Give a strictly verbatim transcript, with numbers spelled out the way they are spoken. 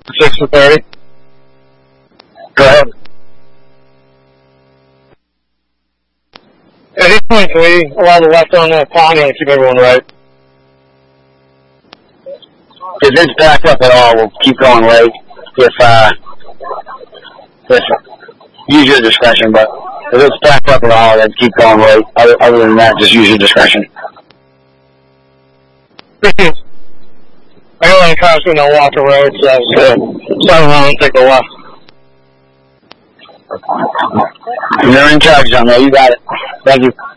six to thirty. Go ahead. At this point, can we allow the left on the pony and keep everyone right? If it's backed up at all, we'll keep going right. If, uh, if, use your discretion, but if it's backed up at all, then keep going right. Other, other than that, just use your discretion. I got one cars gonna walk the road, so I was gonna turn around and take a left. You're in charge, John. You got it. Thank you.